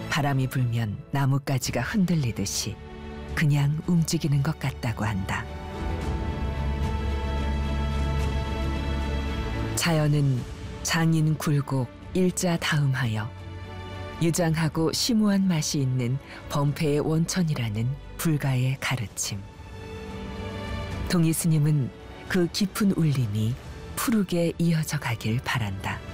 바람이 불면 나뭇가지가 흔들리듯이 그냥 움직이는 것 같다고 한다. 자연은 장인 굴곡 일자다음하여 유장하고 심오한 맛이 있는 범패의 원천이라는 불가의 가르침. 동희 스님은 그 깊은 울림이 푸르게 이어져 가길 바란다.